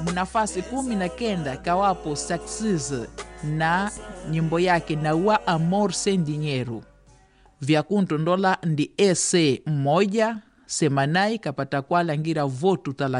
Nafasi 19 kawapo Success na nyimbo yake na wa Amor Sem Dinheiro. Vya kuntondola ndi ese mmoja Semanai kapata kwa langira votu